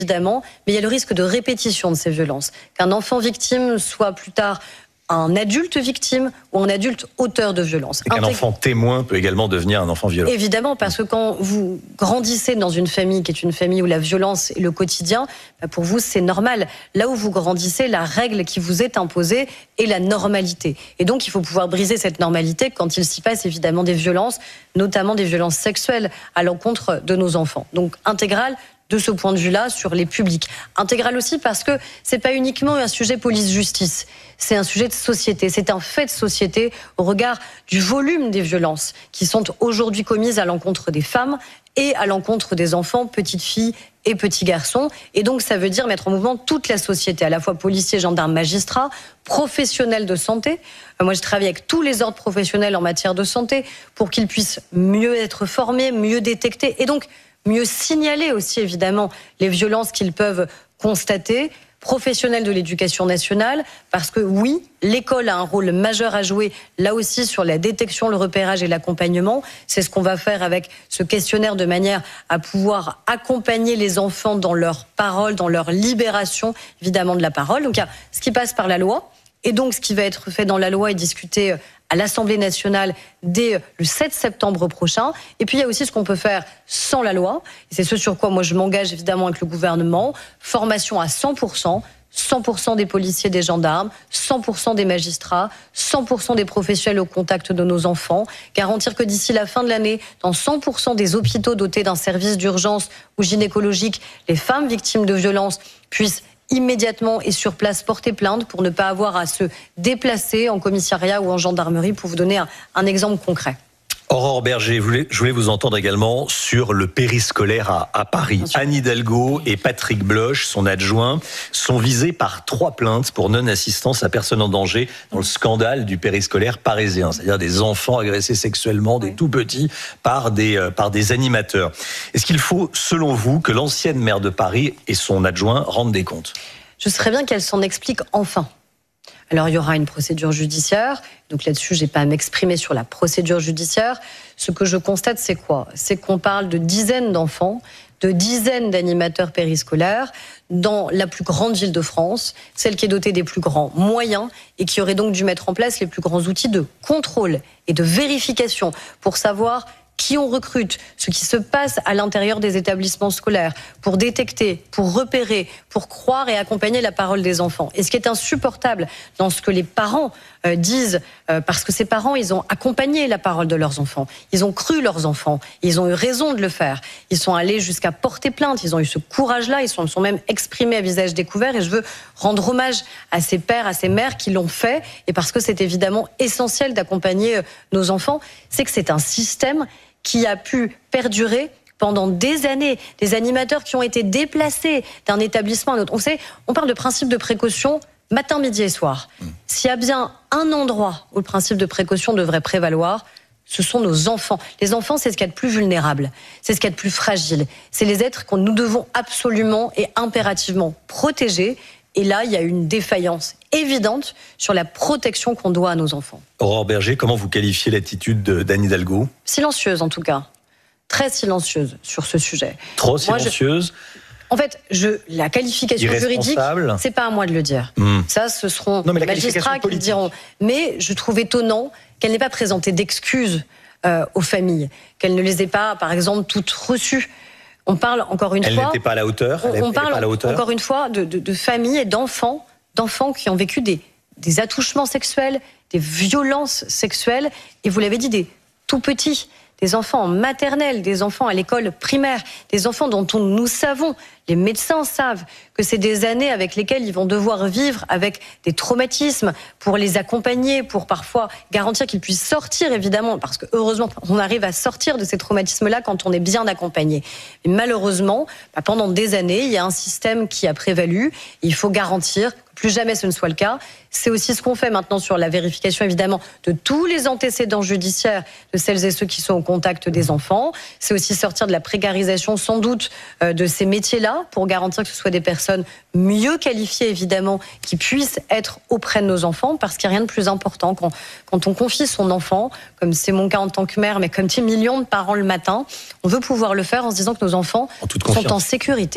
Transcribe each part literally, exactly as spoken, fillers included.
évidemment, mais il y a le risque de répétition de ces violences. Qu'un enfant victime soit plus tard un adulte victime ou un adulte auteur de violence. Et qu'un Intég... enfant témoin peut également devenir un enfant violent. Évidemment, parce que quand vous grandissez dans une famille qui est une famille où la violence est le quotidien, bah pour vous, c'est normal. Là où vous grandissez, la règle qui vous est imposée est la normalité. Et donc, il faut pouvoir briser cette normalité quand il s'y passe évidemment des violences, notamment des violences sexuelles à l'encontre de nos enfants. Donc, intégrale de ce point de vue-là sur les publics. Intégrale aussi parce que c'est pas uniquement un sujet police-justice, c'est un sujet de société, c'est un fait de société au regard du volume des violences qui sont aujourd'hui commises à l'encontre des femmes et à l'encontre des enfants, petites filles et petits garçons. Et donc ça veut dire mettre en mouvement toute la société, à la fois policiers, gendarmes, magistrats, professionnels de santé. Moi, je travaille avec tous les ordres professionnels en matière de santé pour qu'ils puissent mieux être formés, mieux détecter et donc mieux signaler aussi évidemment les violences qu'ils peuvent constater, professionnels de l'éducation nationale, parce que oui, l'école a un rôle majeur à jouer là aussi sur la détection, le repérage et l'accompagnement. C'est ce qu'on va faire avec ce questionnaire de manière à pouvoir accompagner les enfants dans leur parole, dans leur libération évidemment de la parole. Donc il y a ce qui passe par la loi et donc ce qui va être fait dans la loi et discuté à l'Assemblée nationale dès le sept septembre prochain. Et puis il y a aussi ce qu'on peut faire sans la loi. Et c'est ce sur quoi moi je m'engage évidemment avec le gouvernement. Formation à cent pour cent, cent pour cent des policiers, des gendarmes, cent pour cent des magistrats, cent pour cent des professionnels au contact de nos enfants. Garantir que d'ici la fin de l'année, dans cent pour cent des hôpitaux dotés d'un service d'urgence ou gynécologique, les femmes victimes de violences puissent immédiatement et sur place porter plainte pour ne pas avoir à se déplacer en commissariat ou en gendarmerie, pour vous donner un, un exemple concret. Aurore Berger, je voulais vous entendre également sur le périscolaire à, à Paris. Anne Hidalgo et Patrick Bloch, son adjoint, sont visés par trois plaintes pour non-assistance à personne en danger dans le scandale du périscolaire parisien, c'est-à-dire des enfants agressés sexuellement, des tout petits, par des, euh, par des animateurs. Est-ce qu'il faut, selon vous, que l'ancienne maire de Paris et son adjoint rendent des comptes ? Je serais bien qu'elle s'en explique enfin. Alors, il y aura une procédure judiciaire. Donc là-dessus, j'ai pas à m'exprimer sur la procédure judiciaire. Ce que je constate, c'est quoi ? C'est qu'on parle de dizaines d'enfants, de dizaines d'animateurs périscolaires dans la plus grande ville de France, celle qui est dotée des plus grands moyens et qui aurait donc dû mettre en place les plus grands outils de contrôle et de vérification pour savoir qui on recrute, ce qui se passe à l'intérieur des établissements scolaires, pour détecter, pour repérer, pour croire et accompagner la parole des enfants. Et ce qui est insupportable dans ce que les parents euh, disent, euh, parce que ces parents, ils ont accompagné la parole de leurs enfants, ils ont cru leurs enfants, ils ont eu raison de le faire, ils sont allés jusqu'à porter plainte, ils ont eu ce courage-là, ils sont, sont même exprimés à visage découvert, et je veux rendre hommage à ces pères, à ces mères qui l'ont fait, et parce que c'est évidemment essentiel d'accompagner euh, nos enfants, c'est que c'est un système qui a pu perdurer pendant des années, des animateurs qui ont été déplacés d'un établissement à un autre. On sait, on parle de principe de précaution matin, midi et soir. Mmh. S'il y a bien un endroit où le principe de précaution devrait prévaloir, ce sont nos enfants. Les enfants, c'est ce qu'il y a de plus vulnérable, c'est ce qu'il y a de plus fragile. C'est les êtres que nous devons absolument et impérativement protéger. Et là, il y a une défaillance évidente sur la protection qu'on doit à nos enfants. Aurore Berger, comment vous qualifiez l'attitude d'Anne Hidalgo ? Silencieuse en tout cas, très silencieuse sur ce sujet. Trop silencieuse ? Moi, je... En fait, je... la qualification juridique, c'est pas à moi de le dire. Mmh. Ça, ce seront les magistrats qui le diront. Mais je trouve étonnant qu'elle n'ait pas présenté d'excuses euh, aux familles, qu'elle ne les ait pas, par exemple, toutes reçues. On parle encore une elle fois. Elle n'était pas à la hauteur. On, on parle pas à la hauteur. encore une fois de, de, de familles et d'enfants, d'enfants qui ont vécu des, des attouchements sexuels, des violences sexuelles, et vous l'avez dit, des tout petits, des enfants en maternelle, des enfants à l'école primaire, des enfants dont on, nous savons, les médecins savent que c'est des années avec lesquelles ils vont devoir vivre avec des traumatismes pour les accompagner, pour parfois garantir qu'ils puissent sortir, évidemment, parce que heureusement, on arrive à sortir de ces traumatismes-là quand on est bien accompagné. Mais malheureusement, bah, pendant des années, il y a un système qui a prévalu. Il faut garantir que plus jamais ce ne soit le cas. C'est aussi ce qu'on fait maintenant sur la vérification, évidemment, de tous les antécédents judiciaires de celles et ceux qui sont au contact des enfants. C'est aussi sortir de la précarisation, sans doute, euh, de ces métiers-là, pour garantir que ce soit des personnes mieux qualifiées, évidemment, qui puissent être auprès de nos enfants, parce qu'il n'y a rien de plus important quand, quand on confie son enfant, comme c'est mon cas en tant que mère, mais comme des millions de parents le matin, on veut pouvoir le faire en se disant que nos enfants en sont en sécurité.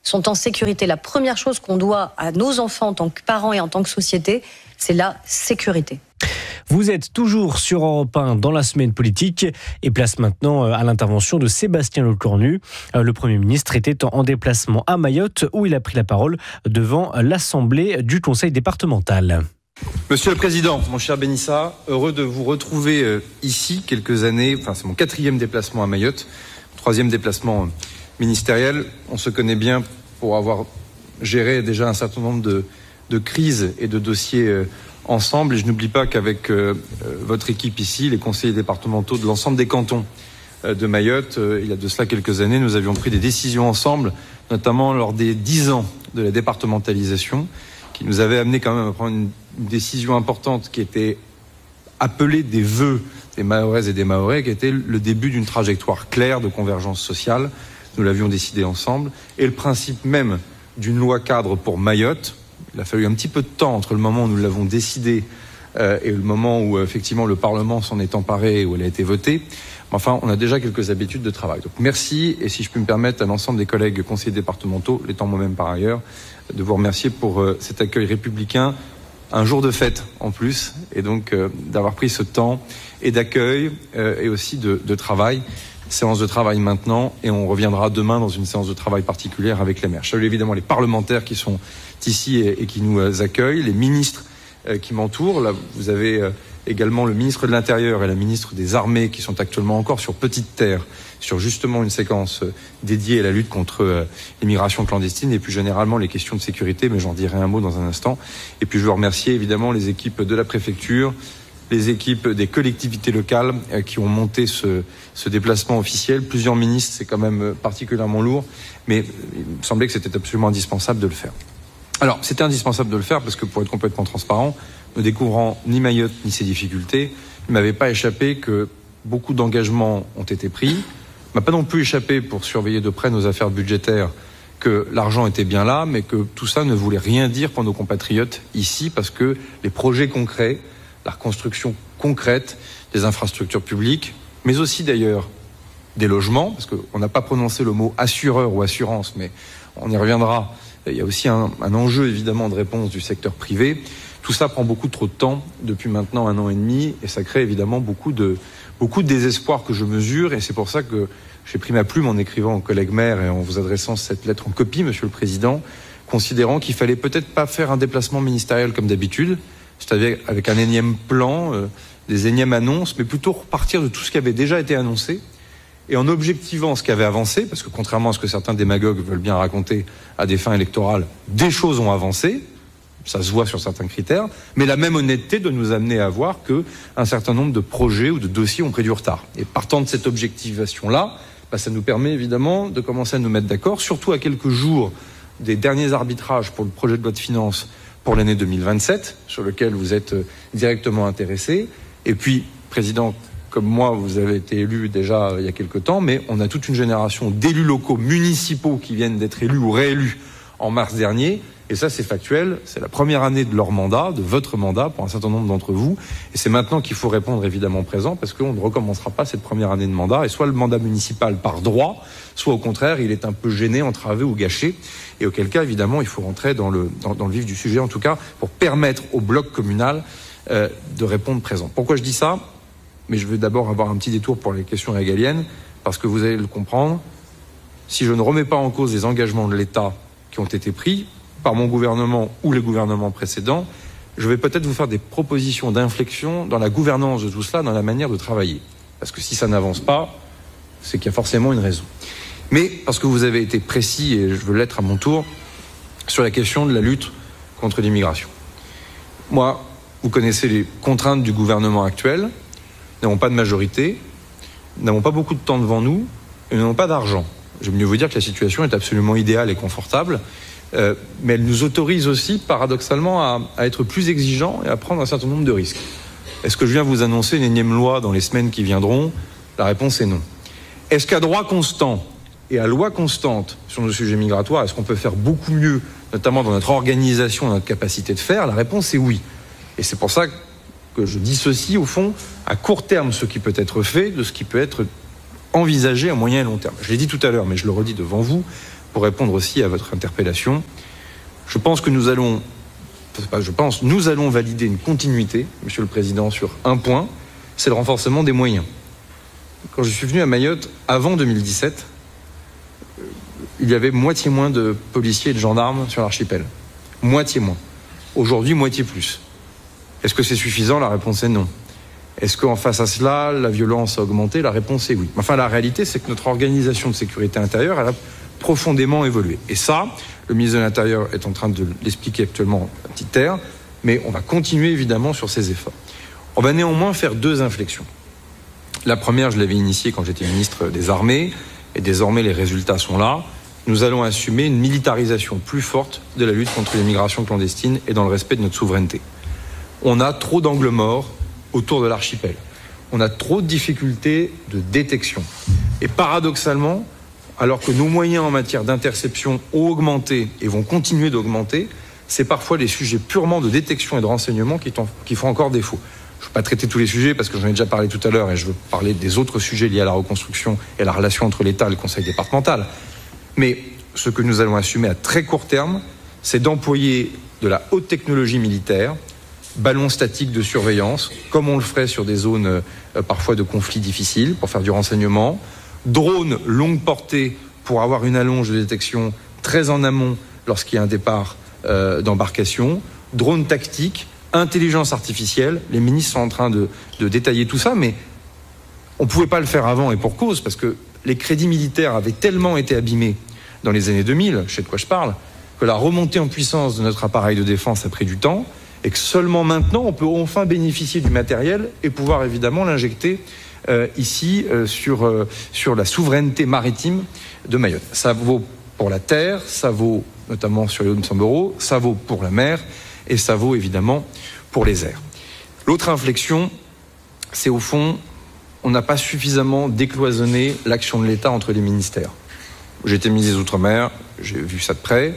sont en sécurité. La première chose qu'on doit à nos enfants en tant que parents et en tant que société, c'est la sécurité. Vous êtes toujours sur Europe un dans la semaine politique et place maintenant à l'intervention de Sébastien Lecornu. Le Premier ministre était en déplacement à Mayotte où il a pris la parole devant l'Assemblée du Conseil départemental. Monsieur le Président, mon cher Benissa, heureux de vous retrouver ici quelques années, enfin c'est mon quatrième déplacement à Mayotte, troisième déplacement ministériel. On se connaît bien pour avoir géré déjà un certain nombre de, de crises et de dossiers ensemble, et je n'oublie pas qu'avec euh, votre équipe ici, les conseillers départementaux de l'ensemble des cantons euh, de Mayotte, euh, il y a de cela quelques années, nous avions pris des décisions ensemble, notamment lors des dix ans de la départementalisation, qui nous avait amené quand même à prendre une, une décision importante qui était appelée des vœux des Mahoraises et des Mahorais, qui était le début d'une trajectoire claire de convergence sociale. Nous l'avions décidé ensemble, et le principe même d'une loi cadre pour Mayotte. Il a fallu un petit peu de temps entre le moment où nous l'avons décidé euh, et le moment où effectivement le Parlement s'en est emparé et où elle a été votée. Mais enfin, on a déjà quelques habitudes de travail. Donc merci, et si je puis me permettre à l'ensemble des collègues conseillers départementaux, l'étant moi-même par ailleurs, de vous remercier pour euh, cet accueil républicain, un jour de fête en plus, et donc euh, d'avoir pris ce temps et d'accueil euh, et aussi de, de travail. Séance de travail maintenant, et on reviendra demain dans une séance de travail particulière avec les maires. Je salue évidemment les parlementaires qui sont ici et, et qui nous accueillent, les ministres euh, qui m'entourent. Là, vous avez euh, également le ministre de l'Intérieur et la ministre des Armées qui sont actuellement encore sur Petite Terre, sur justement une séquence euh, dédiée à la lutte contre euh, l'immigration clandestine et plus généralement les questions de sécurité, mais j'en dirai un mot dans un instant. Et puis je veux remercier évidemment les équipes de la préfecture, les équipes des collectivités locales euh, qui ont monté ce, ce déplacement officiel. Plusieurs ministres, c'est quand même particulièrement lourd, mais il me semblait que c'était absolument indispensable de le faire. Alors, c'était indispensable de le faire parce que, pour être complètement transparent, ne découvrant ni Mayotte ni ses difficultés, il ne m'avait pas échappé que beaucoup d'engagements ont été pris. Il ne m'a pas non plus échappé, pour surveiller de près nos affaires budgétaires, que l'argent était bien là, mais que tout ça ne voulait rien dire pour nos compatriotes ici, parce que les projets concrets, la reconstruction concrète des infrastructures publiques, mais aussi d'ailleurs des logements, parce qu'on n'a pas prononcé le mot assureur ou assurance, mais on y reviendra. Il y a aussi un, un enjeu évidemment de réponse du secteur privé. Tout ça prend beaucoup trop de temps depuis maintenant un an et demi, et ça crée évidemment beaucoup de, beaucoup de désespoir que je mesure, et c'est pour ça que j'ai pris ma plume en écrivant aux collègues maires et en vous adressant cette lettre en copie, Monsieur le Président, considérant qu'il fallait peut-être pas faire un déplacement ministériel comme d'habitude, c'est-à-dire avec un énième plan, euh, des énièmes annonces, mais plutôt repartir de tout ce qui avait déjà été annoncé, et en objectivant ce qui avait avancé, parce que contrairement à ce que certains démagogues veulent bien raconter à des fins électorales, des choses ont avancé, ça se voit sur certains critères, mais la même honnêteté de nous amener à voir qu'un certain nombre de projets ou de dossiers ont pris du retard. Et partant de cette objectivation-là, bah, ça nous permet évidemment de commencer à nous mettre d'accord, surtout à quelques jours des derniers arbitrages pour le projet de loi de finances pour l'année deux mille vingt-sept, sur lequel vous êtes directement intéressé. Et puis, Président, comme moi, vous avez été élu déjà il y a quelque temps, mais on a toute une génération d'élus locaux municipaux qui viennent d'être élus ou réélus en mars dernier. Et ça, c'est factuel. C'est la première année de leur mandat, de votre mandat, pour un certain nombre d'entre vous. Et c'est maintenant qu'il faut répondre évidemment présent, parce qu'on ne recommencera pas cette première année de mandat. Et soit le mandat municipal par droit, soit au contraire, il est un peu gêné, entravé ou gâché. Et auquel cas, évidemment, il faut rentrer dans le, dans, dans le vif du sujet, en tout cas, pour permettre au bloc communal euh, de répondre présent. Pourquoi je dis ça ? Mais je veux d'abord avoir un petit détour pour les questions régaliennes, parce que vous allez le comprendre, si je ne remets pas en cause les engagements de l'État qui ont été pris par mon gouvernement ou les gouvernements précédents, je vais peut-être vous faire des propositions d'inflexion dans la gouvernance de tout cela, dans la manière de travailler. Parce que si ça n'avance pas, c'est qu'il y a forcément une raison. Mais parce que vous avez été précis, et je veux l'être à mon tour, sur la question de la lutte contre l'immigration. Moi, vous connaissez les contraintes du gouvernement actuel. Nous n'avons pas de majorité, nous n'avons pas beaucoup de temps devant nous, et nous n'avons pas d'argent. Je vais mieux vous dire que la situation est absolument idéale et confortable, euh, mais elle nous autorise aussi, paradoxalement, à, à être plus exigeants et à prendre un certain nombre de risques. Est-ce que je viens vous annoncer une énième loi dans les semaines qui viendront ? La réponse est non. Est-ce qu'à droit constant et à loi constante sur nos sujets migratoires, est-ce qu'on peut faire beaucoup mieux, notamment dans notre organisation et notre capacité de faire ? La réponse est oui. Et c'est pour ça que je dissocie, au fond, à court terme, ce qui peut être fait de ce qui peut être envisagé à moyen et long terme. Je l'ai dit tout à l'heure, mais je le redis devant vous, pour répondre aussi à votre interpellation, je pense que nous allons, pas je pense, nous allons valider une continuité, Monsieur le Président, sur un point, c'est le renforcement des moyens. Quand je suis venu à Mayotte, avant deux mille dix-sept, il y avait moitié moins de policiers et de gendarmes sur l'archipel. Moitié moins. Aujourd'hui, moitié plus. Est-ce que c'est suffisant? La réponse est non. Est-ce qu'en face à cela, la violence a augmenté? La réponse est oui. Enfin, la réalité, c'est que notre organisation de sécurité intérieure, elle a profondément évolué. Et ça, le ministre de l'Intérieur est en train de l'expliquer actuellement à petite terre, mais on va continuer évidemment sur ces efforts. On va néanmoins faire deux inflexions. La première, je l'avais initiée quand j'étais ministre des Armées, et désormais les résultats sont là. Nous allons assumer une militarisation plus forte de la lutte contre l'immigration clandestine et dans le respect de notre souveraineté. On a trop d'angles morts autour de l'archipel. On a trop de difficultés de détection. Et paradoxalement, alors que nos moyens en matière d'interception ont augmenté et vont continuer d'augmenter, c'est parfois les sujets purement de détection et de renseignement qui, qui font encore défaut. Je ne veux pas traiter tous les sujets parce que j'en ai déjà parlé tout à l'heure et je veux parler des autres sujets liés à la reconstruction et à la relation entre l'État et le Conseil départemental. Mais ce que nous allons assumer à très court terme, c'est d'employer de la haute technologie militaire, ballons statiques de surveillance, comme on le ferait sur des zones euh, parfois de conflits difficiles, pour faire du renseignement, drones longue portée pour avoir une allonge de détection très en amont lorsqu'il y a un départ euh, d'embarcation, drones tactiques, intelligence artificielle. Les ministres sont en train de, de détailler tout ça, mais on ne pouvait pas le faire avant et pour cause, parce que les crédits militaires avaient tellement été abîmés dans les années deux mille, je sais de quoi je parle, que la remontée en puissance de notre appareil de défense a pris du temps et que seulement maintenant on peut enfin bénéficier du matériel et pouvoir évidemment l'injecter euh, ici euh, sur, euh, sur la souveraineté maritime de Mayotte. Ça vaut pour la terre, ça vaut notamment sur les Hauts-de-Samboro, ça vaut pour la mer et ça vaut évidemment pour les airs. L'autre inflexion, c'est au fond, on n'a pas suffisamment décloisonné l'action de l'État entre les ministères. J'étais ministre des Outre-mer, j'ai vu ça de près,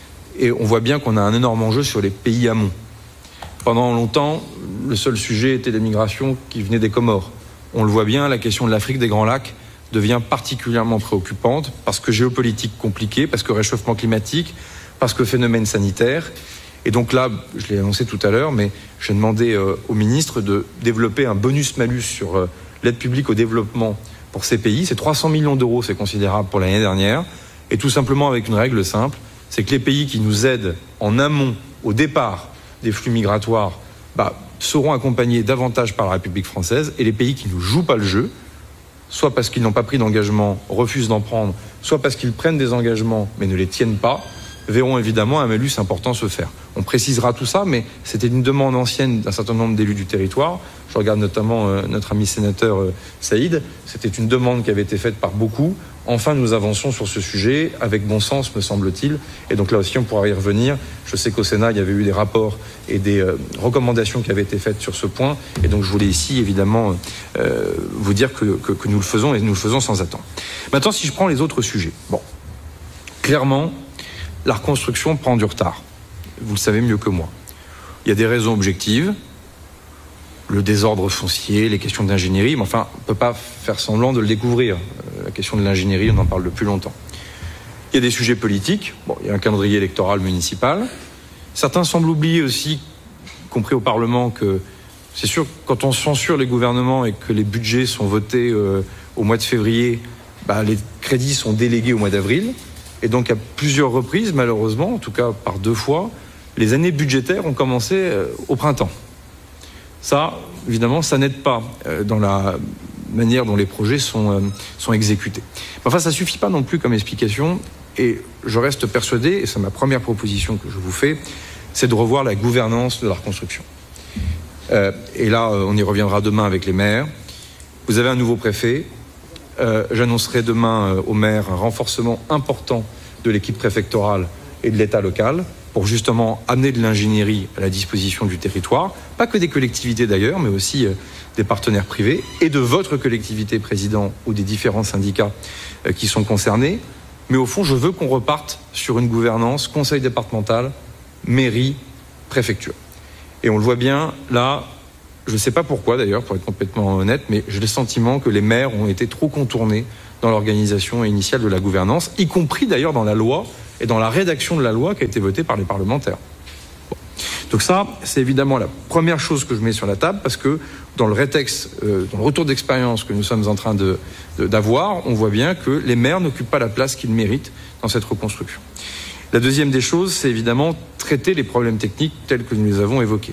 et on voit bien qu'on a un énorme enjeu sur les pays amont. Pendant longtemps, le seul sujet était les migrations qui venaient des Comores. On le voit bien, la question de l'Afrique des Grands Lacs devient particulièrement préoccupante parce que géopolitique compliquée, parce que réchauffement climatique, parce que phénomène sanitaire. Et donc là, je l'ai annoncé tout à l'heure, mais j'ai demandé euh, au ministre de développer un bonus-malus sur euh, l'aide publique au développement pour ces pays. C'est trois cents millions d'euros, c'est considérable pour l'année dernière. Et tout simplement avec une règle simple, c'est que les pays qui nous aident en amont, au départ des flux migratoires, bah, seront accompagnés davantage par la République française, et les pays qui ne jouent pas le jeu, soit parce qu'ils n'ont pas pris d'engagement, refusent d'en prendre, soit parce qu'ils prennent des engagements mais ne les tiennent pas, verront évidemment un malus important se faire. On précisera tout ça, mais c'était une demande ancienne d'un certain nombre d'élus du territoire. Je regarde notamment euh, notre ami sénateur euh, Saïd. C'était une demande qui avait été faite par beaucoup. Enfin, nous avançons sur ce sujet avec bon sens, me semble-t-il. Et donc là aussi, on pourra y revenir. Je sais qu'au Sénat, il y avait eu des rapports et des euh, recommandations qui avaient été faites sur ce point. Et donc, je voulais ici, évidemment, euh, vous dire que, que, que nous le faisons et nous le faisons sans attendre. Maintenant, si je prends les autres sujets. Bon, clairement, la reconstruction prend du retard. Vous le savez mieux que moi. Il y a des raisons objectives. Le désordre foncier, les questions d'ingénierie, mais enfin, on ne peut pas faire semblant de le découvrir. Euh, la question de l'ingénierie, on en parle depuis longtemps. Il y a des sujets politiques. Bon, il y a un calendrier électoral municipal. Certains semblent oublier aussi, y compris au Parlement, que c'est sûr, quand on censure les gouvernements et que les budgets sont votés euh, au mois de février, bah, les crédits sont délégués au mois d'avril. Et donc, à plusieurs reprises, malheureusement, en tout cas par deux fois, les années budgétaires ont commencé euh, au printemps. Ça, évidemment, ça n'aide pas euh, dans la manière dont les projets sont, euh, sont exécutés. Enfin, ça ne suffit pas non plus comme explication, et je reste persuadé, et c'est ma première proposition que je vous fais, c'est de revoir la gouvernance de la reconstruction. Euh, et là, on y reviendra demain avec les maires. Vous avez un nouveau préfet. Euh, j'annoncerai demain euh, aux maires un renforcement important de l'équipe préfectorale et de l'État local pour justement amener de l'ingénierie à la disposition du territoire, pas que des collectivités d'ailleurs, mais aussi euh, des partenaires privés et de votre collectivité, président, ou des différents syndicats euh, qui sont concernés. Mais au fond, je veux qu'on reparte sur une gouvernance conseil départemental, mairie, préfecture. Et on le voit bien, là, je ne sais pas pourquoi d'ailleurs, pour être complètement honnête, mais j'ai le sentiment que les maires ont été trop contournés dans l'organisation initiale de la gouvernance, y compris d'ailleurs dans la loi et dans la rédaction de la loi qui a été votée par les parlementaires. Bon. Donc ça, c'est évidemment la première chose que je mets sur la table, parce que dans le rétexte, euh, dans le retour d'expérience que nous sommes en train de, de, d'avoir, on voit bien que les maires n'occupent pas la place qu'ils méritent dans cette reconstruction. La deuxième des choses, c'est évidemment traiter les problèmes techniques tels que nous les avons évoqués.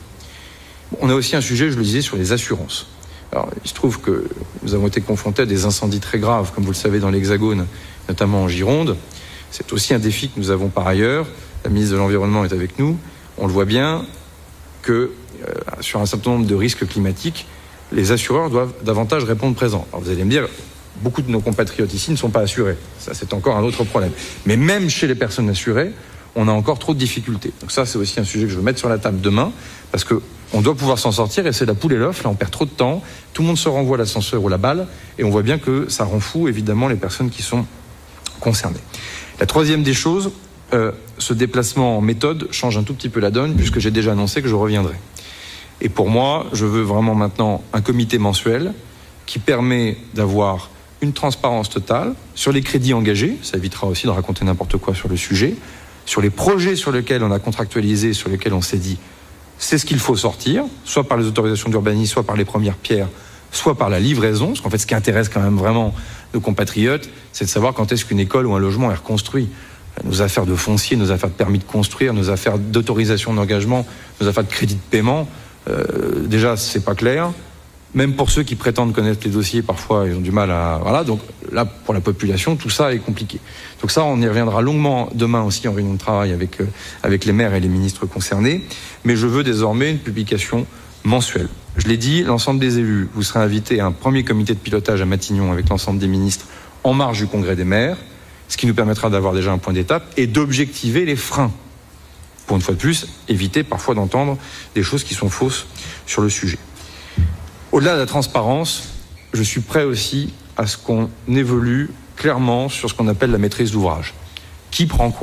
On a aussi un sujet, je le disais, sur les assurances. Alors, il se trouve que nous avons été confrontés à des incendies très graves, comme vous le savez, dans l'Hexagone, notamment en Gironde. C'est aussi un défi que nous avons par ailleurs. La ministre de l'Environnement est avec nous. On le voit bien que euh, sur un certain nombre de risques climatiques, les assureurs doivent davantage répondre présent. Alors vous allez me dire, beaucoup de nos compatriotes ici ne sont pas assurés. Ça, c'est encore un autre problème. Mais même chez les personnes assurées, on a encore trop de difficultés. Donc ça, c'est aussi un sujet que je veux mettre sur la table demain, parce que on doit pouvoir s'en sortir, et c'est la poule et l'œuf. Là, on perd trop de temps. Tout le monde se renvoie l'ascenseur ou la balle, et on voit bien que ça rend fou, évidemment, les personnes qui sont concernées. La troisième des choses, euh, ce déplacement en méthode change un tout petit peu la donne, puisque j'ai déjà annoncé que je reviendrai. Et pour moi, je veux vraiment maintenant un comité mensuel qui permet d'avoir une transparence totale sur les crédits engagés. Ça évitera aussi de raconter n'importe quoi sur le sujet. Sur les projets sur lesquels on a contractualisé, sur lesquels on s'est dit c'est ce qu'il faut sortir, soit par les autorisations d'urbanisme, soit par les premières pierres, soit par la livraison. Parce qu'en fait, ce qui intéresse quand même vraiment nos compatriotes, c'est de savoir quand est-ce qu'une école ou un logement est reconstruit. Nos affaires de foncier, nos affaires de permis de construire, nos affaires d'autorisation d'engagement, nos affaires de crédit de paiement, euh, déjà, c'est pas clair. Même pour ceux qui prétendent connaître les dossiers, parfois, ils ont du mal à... Voilà, donc là, pour la population, tout ça est compliqué. Donc ça, on y reviendra longuement demain aussi en réunion de travail avec, euh, avec les maires et les ministres concernés. Mais je veux désormais une publication mensuelle. Je l'ai dit, l'ensemble des élus, vous serez invités à un premier comité de pilotage à Matignon avec l'ensemble des ministres en marge du congrès des maires, ce qui nous permettra d'avoir déjà un point d'étape et d'objectiver les freins. Pour une fois de plus, éviter parfois d'entendre des choses qui sont fausses sur le sujet. Au-delà de la transparence, je suis prêt aussi à ce qu'on évolue clairement sur ce qu'on appelle la maîtrise d'ouvrage. Qui prend quoi ?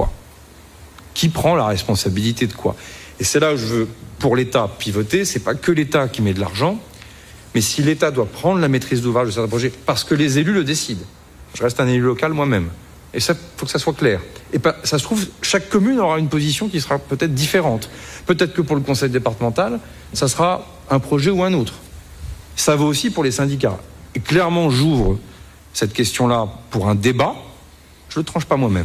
Qui prend la responsabilité de quoi ? Et c'est là où je veux, pour l'État, pivoter. C'est pas que l'État qui met de l'argent, mais si l'État doit prendre la maîtrise d'ouvrage de certains projets, parce que les élus le décident. Je reste un élu local moi-même. Et ça, faut que ça soit clair. Et pas, ça se trouve, chaque commune aura une position qui sera peut-être différente. Peut-être que pour le conseil départemental, ça sera un projet ou un autre. Ça vaut aussi pour les syndicats. Et clairement, j'ouvre cette question-là pour un débat. Je ne le tranche pas moi-même.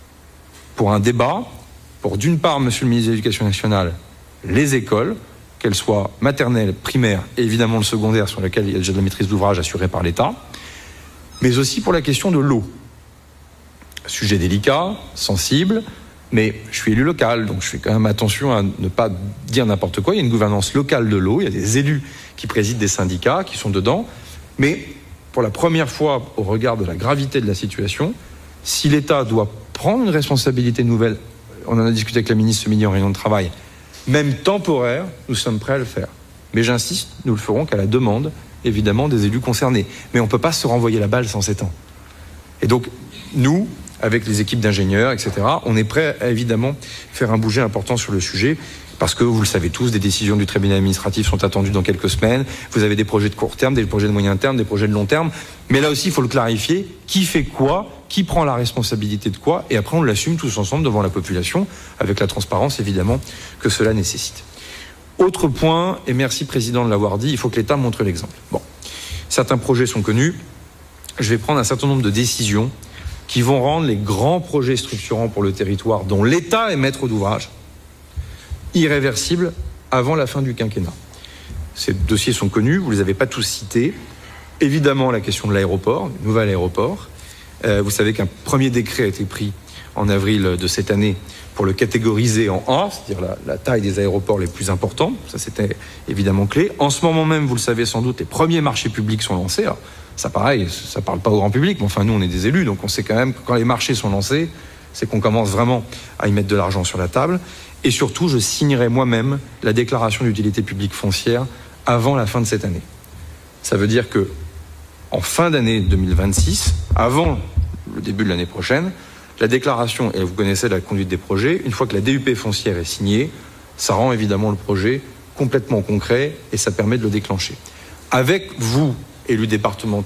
Pour un débat, pour d'une part, monsieur le ministre de l'Éducation nationale, les écoles, qu'elles soient maternelles, primaires et évidemment le secondaire sur lequel il y a déjà de la maîtrise d'ouvrage assurée par l'État, mais aussi pour la question de l'eau. Sujet délicat, sensible, mais je suis élu local, donc je fais quand même attention à ne pas dire n'importe quoi. Il y a une gouvernance locale de l'eau, il y a des élus qui président des syndicats, qui sont dedans, mais pour la première fois, au regard de la gravité de la situation, si l'État doit prendre une responsabilité nouvelle, on en a discuté avec la ministre ce midi en réunion de travail, même temporaire, nous sommes prêts à le faire. Mais j'insiste, nous le ferons qu'à la demande, évidemment, des élus concernés. Mais on ne peut pas se renvoyer la balle sans ces temps. Et donc, nous, avec les équipes d'ingénieurs, et cetera, on est prêt à évidemment faire un bouger important sur le sujet, parce que, vous le savez tous, des décisions du tribunal administratif sont attendues dans quelques semaines. Vous avez des projets de court terme, des projets de moyen terme, des projets de long terme. Mais là aussi, il faut le clarifier. Qui fait quoi ? Qui prend la responsabilité de quoi ? Et après, on l'assume tous ensemble devant la population, avec la transparence, évidemment, que cela nécessite. Autre point, et merci Président de l'avoir dit, il faut que l'État montre l'exemple. Bon, certains projets sont connus. Je vais prendre un certain nombre de décisions qui vont rendre les grands projets structurants pour le territoire, dont l'État est maître d'ouvrage, irréversibles avant la fin du quinquennat. Ces dossiers sont connus, vous ne les avez pas tous cités. Évidemment, la question de l'aéroport, du nouvel aéroport. Euh, vous savez qu'un premier décret a été pris en avril de cette année pour le catégoriser en A, c'est-à-dire la, la taille des aéroports les plus importants. Ça, c'était évidemment clé. En ce moment même, vous le savez sans doute, les premiers marchés publics sont lancés. Alors, ça, pareil, ça ne parle pas au grand public, mais enfin, nous, on est des élus, donc on sait quand même que quand les marchés sont lancés, c'est qu'on commence vraiment à y mettre de l'argent sur la table. Et surtout, je signerai moi-même la déclaration d'utilité publique foncière avant la fin de cette année. Ça veut dire que, en fin d'année deux mille vingt-six, avant le début de l'année prochaine, la déclaration, et vous connaissez la conduite des projets, une fois que la D U P foncière est signée, ça rend évidemment le projet complètement concret et ça permet de le déclencher. Avec vous, élus départementaux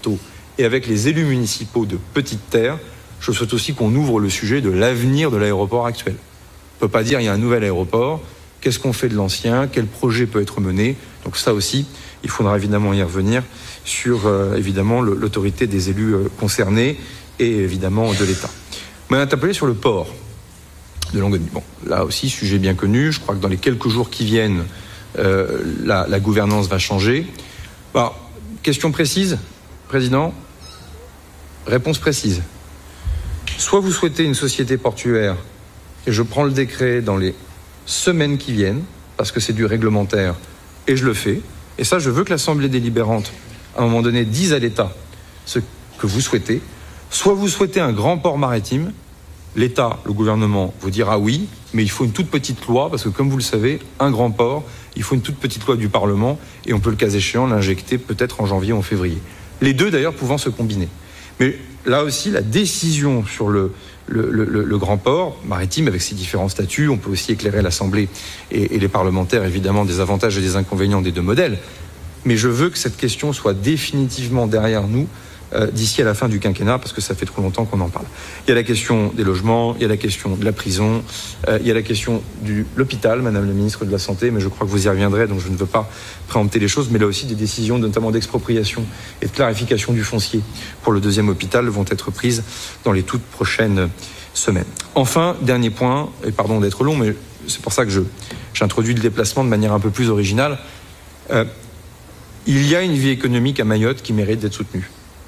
Et avec les élus municipaux de Petite Terre, je souhaite aussi qu'on ouvre le sujet de l'avenir de l'aéroport actuel. On ne peut pas dire il y a un nouvel aéroport, qu'est-ce qu'on fait de l'ancien, quel projet peut être mené. Donc ça aussi, il faudra évidemment y revenir sur euh, évidemment le, l'autorité des élus euh, concernés et évidemment de l'État. On m'a interpellé sur le port de Longoni. Bon, là aussi, sujet bien connu. Je crois que dans les quelques jours qui viennent, euh, la, la gouvernance va changer. Bah, question précise, Président. Réponse précise. Soit vous souhaitez une société portuaire, et je prends le décret dans les semaines qui viennent, parce que c'est du réglementaire, et je le fais. Et ça, je veux que l'Assemblée délibérante, à un moment donné, dise à l'État ce que vous souhaitez. Soit vous souhaitez un grand port maritime, l'État, le gouvernement, vous dira oui, mais il faut une toute petite loi, parce que comme vous le savez, un grand port, il faut une toute petite loi du Parlement, et on peut le cas échéant l'injecter peut-être en janvier ou en février. Les deux d'ailleurs pouvant se combiner. Mais là aussi, la décision sur le, le, le, le grand port maritime, avec ses différents statuts, on peut aussi éclairer l'Assemblée et, et les parlementaires, évidemment, des avantages et des inconvénients des deux modèles. Mais je veux que cette question soit définitivement derrière nous, Euh, d'ici à la fin du quinquennat, parce que ça fait trop longtemps qu'on en parle. Il y a la question des logements, il y a la question de la prison, euh, il y a la question de l'hôpital, Madame la Ministre de la Santé, mais je crois que vous y reviendrez, donc je ne veux pas préempter les choses, mais là aussi des décisions, notamment d'expropriation et de clarification du foncier pour le deuxième hôpital, vont être prises dans les toutes prochaines semaines. Enfin, dernier point, et pardon d'être long, mais c'est pour ça que je, j'introduis le déplacement de manière un peu plus originale. Euh, il y a une vie économique à Mayotte qui mérite d'être soutenue.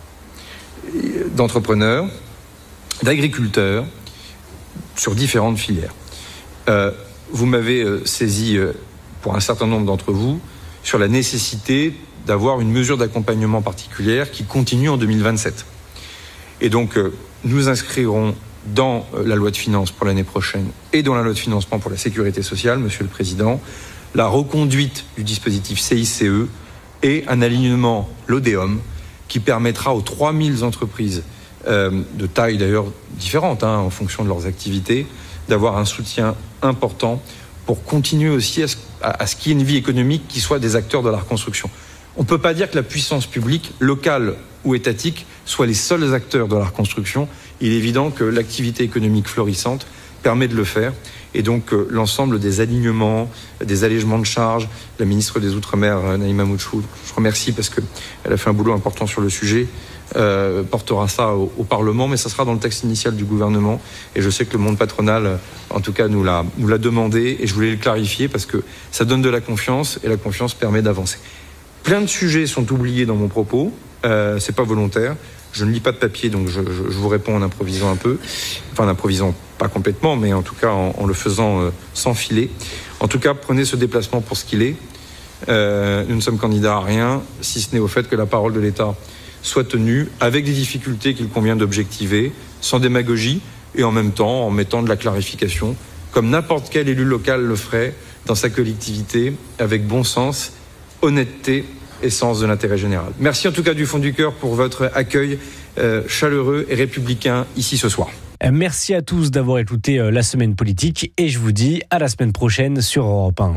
D'entrepreneurs, d'agriculteurs, sur différentes filières. Euh, vous m'avez euh, saisi, euh, pour un certain nombre d'entre vous, sur la nécessité d'avoir une mesure d'accompagnement particulière qui continue en deux mille vingt-sept. Et donc, euh, nous inscrirons dans euh, la loi de finances pour l'année prochaine et dans la loi de financement pour la sécurité sociale, Monsieur le Président, la reconduite du dispositif C I C E et un alignement l'Odéum qui permettra aux trois mille entreprises euh, de taille d'ailleurs différente hein, en fonction de leurs activités, d'avoir un soutien important pour continuer aussi à ce, à, à ce qu'il y ait une vie économique qui soit des acteurs de la reconstruction. On ne peut pas dire que la puissance publique, locale ou étatique, soit les seuls acteurs de la reconstruction. Il est évident que l'activité économique florissante permet de le faire. Et donc euh, l'ensemble des alignements, des allègements de charges, la ministre des Outre-mer, euh, Naïma Mouchou, je remercie parce qu'elle a fait un boulot important sur le sujet, euh, portera ça au, au Parlement, mais ça sera dans le texte initial du gouvernement. Et je sais que le monde patronal, en tout cas, nous l'a, nous l'a demandé, et je voulais le clarifier parce que ça donne de la confiance, et la confiance permet d'avancer. Plein de sujets sont oubliés dans mon propos, euh, c'est pas volontaire. Je ne lis pas de papier, donc je, je, je vous réponds en improvisant un peu. Enfin, en improvisant pas complètement, mais en tout cas en, en le faisant euh, sans filet. En tout cas, prenez ce déplacement pour ce qu'il est. Euh, nous ne sommes candidats à rien, si ce n'est au fait que la parole de l'État soit tenue, avec des difficultés qu'il convient d'objectiver, sans démagogie, et en même temps en mettant de la clarification, comme n'importe quel élu local le ferait dans sa collectivité, avec bon sens, honnêteté et sens de l'intérêt général. Merci en tout cas du fond du cœur pour votre accueil euh, chaleureux et républicain ici ce soir. Merci à tous d'avoir écouté la semaine politique et je vous dis à la semaine prochaine sur Europe un.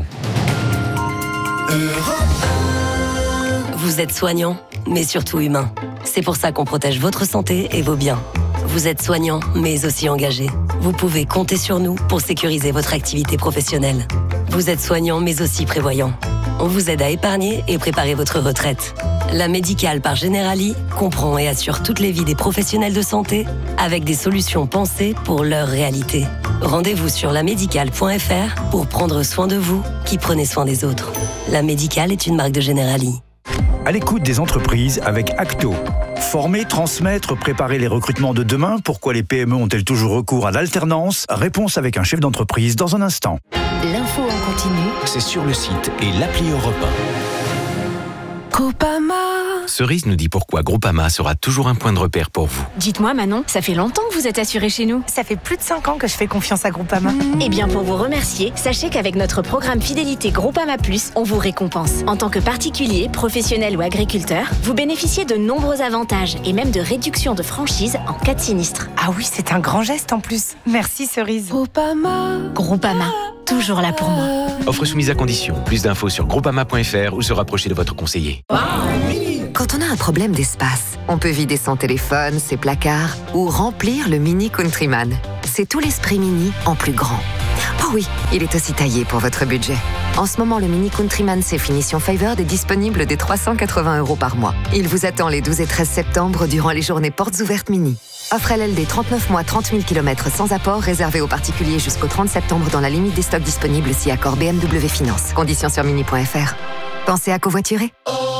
Vous êtes soignant, mais surtout humain. C'est pour ça qu'on protège votre santé et vos biens. Vous êtes soignant, mais aussi engagé. Vous pouvez compter sur nous pour sécuriser votre activité professionnelle. Vous êtes soignant, mais aussi prévoyant. On vous aide à épargner et préparer votre retraite. La Médicale par Generali comprend et assure toutes les vies des professionnels de santé avec des solutions pensées pour leur réalité. Rendez-vous sur la médicale point f r pour prendre soin de vous qui prenez soin des autres. La Médicale est une marque de Generali. À l'écoute des entreprises avec Acto. Former, transmettre, préparer les recrutements de demain. Pourquoi les P M E ont-elles toujours recours à l'alternance? Réponse avec un chef d'entreprise dans un instant. L'info en continu, c'est sur le site et l'appli Europe un. Groupama. Cerise nous dit pourquoi Groupama sera toujours un point de repère pour vous. Dites-moi Manon, ça fait longtemps que vous êtes assurée chez nous. Ça fait plus de cinq ans que je fais confiance à Groupama. Mmh. Eh bien pour vous remercier, sachez qu'avec notre programme Fidélité Groupama Plus, on vous récompense. En tant que particulier, professionnel ou agriculteur, vous bénéficiez de nombreux avantages et même de réductions de franchise en cas de sinistre. Ah oui, c'est un grand geste en plus. Merci Cerise. Groupama. Groupama, toujours là pour moi. Offre soumise à condition. Plus d'infos sur groupama point f r ou se rapprocher de votre conseiller. Quand on a un problème d'espace, on peut vider son téléphone, ses placards ou remplir le Mini Countryman. C'est tout l'esprit Mini en plus grand. Oh oui, il est aussi taillé pour votre budget. En ce moment, le Mini Countryman C finition Favored est disponible dès trois cent quatre-vingts euros par mois. Il vous attend les douze et treize septembre durant les journées portes ouvertes Mini. Offre L L D trente-neuf mois, trente mille kilomètres sans apport, réservé aux particuliers jusqu'au trente septembre dans la limite des stocks disponibles si accord B M W Finance. Conditions sur mini point f r. Pensez à covoiturer.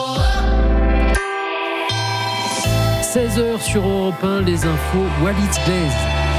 seize heures sur Europe un, les infos, Walid Blaise.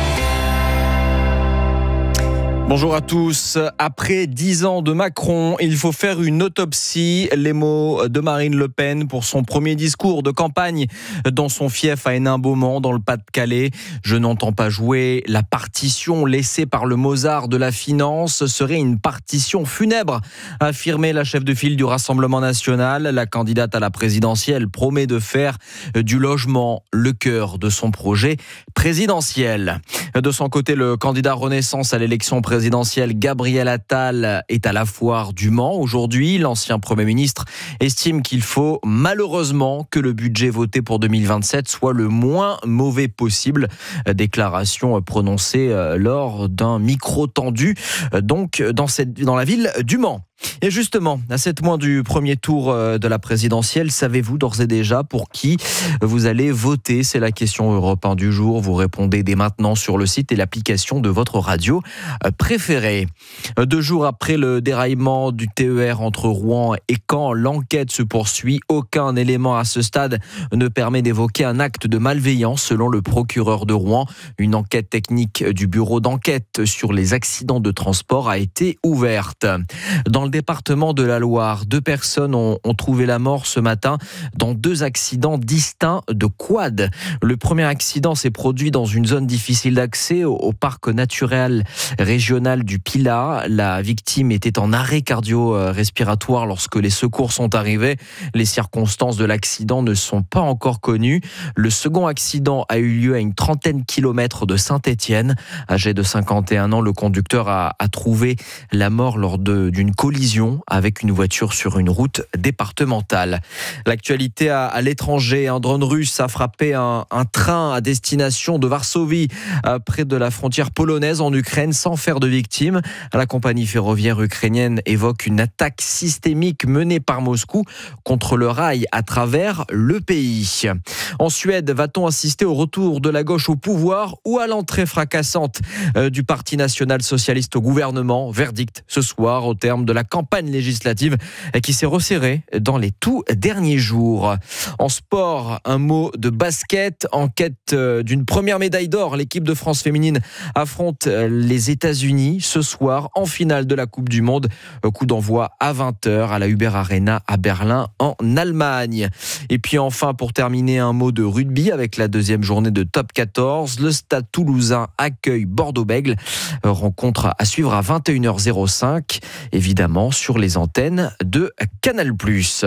Bonjour à tous. Après dix ans de Macron, il faut faire une autopsie. Les mots de Marine Le Pen pour son premier discours de campagne dans son fief à Hénin-Beaumont, dans le Pas-de-Calais. Je n'entends pas jouer. La partition laissée par le Mozart de la finance serait une partition funèbre, a affirmé la chef de file du Rassemblement national. La candidate à la présidentielle promet de faire du logement le cœur de son projet présidentiel. De son côté, le candidat Renaissance à l'élection présidentielle présidentielle Gabriel Attal est à la foire du Mans. Aujourd'hui, l'ancien Premier ministre estime qu'il faut malheureusement que le budget voté pour deux mille vingt-sept soit le moins mauvais possible. Déclaration prononcée lors d'un micro tendu donc dans, cette, dans la ville du Mans. Et justement, à sept mois du premier tour de la présidentielle, savez-vous d'ores et déjà pour qui vous allez voter ? C'est la question Europe un du jour. Vous répondez dès maintenant sur le site et l'application de votre radio préférée. Deux jours après le déraillement du T E R entre Rouen et Caen, l'enquête se poursuit. Aucun élément à ce stade ne permet d'évoquer un acte de malveillance selon le procureur de Rouen. Une enquête technique du bureau d'enquête sur les accidents de transport a été ouverte. Dans le département de la Loire, deux personnes ont, ont trouvé la mort ce matin dans deux accidents distincts de quad. Le premier accident s'est produit dans une zone difficile d'accès au, au parc naturel régional du Pilat. La victime était en arrêt cardio-respiratoire lorsque les secours sont arrivés. Les circonstances de l'accident ne sont pas encore connues. Le second accident a eu lieu à une trentaine de kilomètres de Saint-Étienne. Âgé de cinquante et un ans, le conducteur a, a trouvé la mort lors de, d'une collision avec une voiture sur une route départementale. L'actualité à, à l'étranger, un drone russe a frappé un, un train à destination de Varsovie, euh, près de la frontière polonaise en Ukraine, sans faire de victimes. La compagnie ferroviaire ukrainienne évoque une attaque systémique menée par Moscou contre le rail à travers le pays. En Suède, va-t-on assister au retour de la gauche au pouvoir ou à l'entrée fracassante euh, du Parti national socialiste au gouvernement ? Verdict ce soir au terme de la campagne législative qui s'est resserrée dans les tout derniers jours. En sport, un mot de basket. En quête d'une première médaille d'or, l'équipe de France féminine affronte les États-Unis ce soir en finale de la Coupe du Monde. Coup d'envoi à vingt heures à la Uber Arena à Berlin en Allemagne. Et puis enfin, pour terminer, un mot de rugby avec la deuxième journée de Top quatorze. Le Stade Toulousain accueille Bordeaux-Bègles. Rencontre à suivre à vingt et une heures cinq. Évidemment sur les antennes de Canal plus.